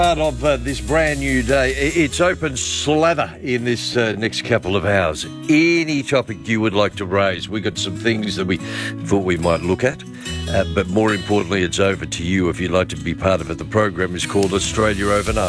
Part of this brand new day. It's open slather in this next couple of hours. Any topic you would like to raise, we got some things that we thought we might look at, but more importantly, it's over to you if you'd like to be part of it. The program is called Australia Overnight.